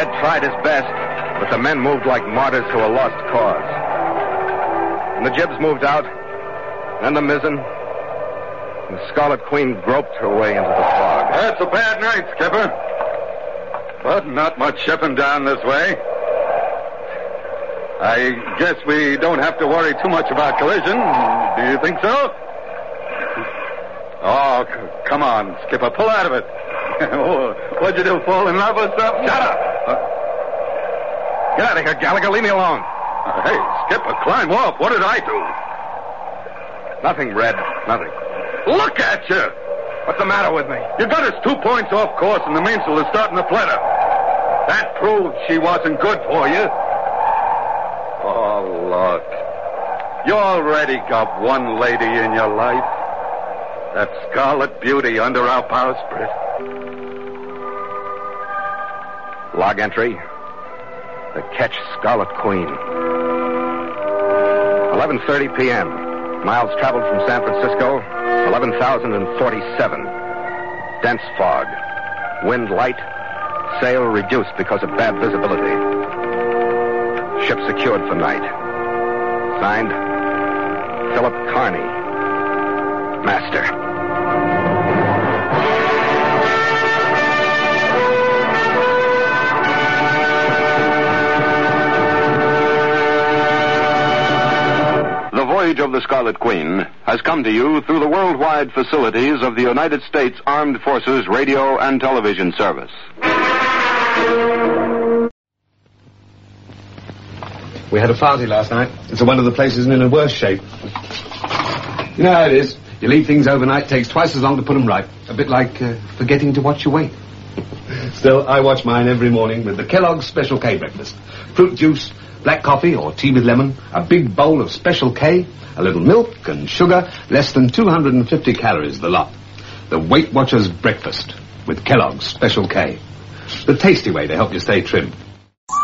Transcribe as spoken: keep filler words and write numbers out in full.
Red tried his best, but the men moved like martyrs to a lost cause. And the jibs moved out, then the mizzen, and the Scarlet Queen groped her way into the fog. That's a bad night, Skipper. But not much shipping down this way. I guess we don't have to worry too much about collision. Do you think so? Oh, c- come on, Skipper. Pull out of it. Oh, what'd you do, fall in love or something? Shut up! Uh, get out of here, Gallagher. Leave me alone. Uh, hey, Skipper, climb off. What did I do? Nothing, Red. Nothing. Look at you! What's the matter with me? You got us two points off course and the mainsail is starting to flutter. That proves she wasn't good for you. Oh, look. You already got one lady in your life. That Scarlet Beauty under our bowsprit. Log entry. The Ketch Scarlet Queen. eleven thirty p.m. Miles traveled from San Francisco, eleven thousand forty-seven. Dense fog. Wind light. Sail reduced because of bad visibility. Ship secured for night. Signed, Philip Carney, Master. The Voyage of the Scarlet Queen has come to you through the worldwide facilities of the United States Armed Forces Radio and Television Service. We had a party last night. It's one of the places in a worse shape. You know how it is. You leave things overnight, takes twice as long to put them right. A bit like uh, forgetting to watch your weight. Still, I watch mine every morning with the Kellogg's Special K breakfast. Fruit juice, black coffee or tea with lemon, a big bowl of Special K, a little milk and sugar, less than two hundred fifty calories the lot. The Weight Watchers breakfast with Kellogg's Special K. The tasty way to help you stay trim.